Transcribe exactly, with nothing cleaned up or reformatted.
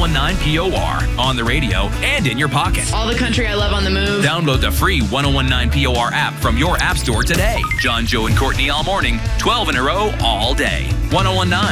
nine P O R on the radio and in your pocket. All the country I love on the move. Download the free ten nineteen P O R app from your app store today. John, Joe, and Courtney all morning, twelve in a row all day. ten nineteen